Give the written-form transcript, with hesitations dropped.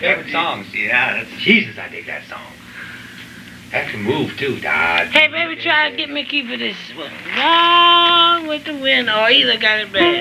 favorite songs. Yeah, that's Jesus. I dig that song. That can move too, Dad. Hey, baby, try to get me a key for this one. Gone with the wind, or either got it bad.